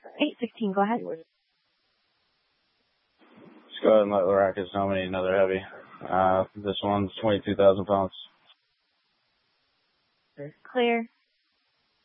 816, go ahead. Let's go ahead and let the Rackets know we need another heavy. This one's 22,000 pounds. Clear.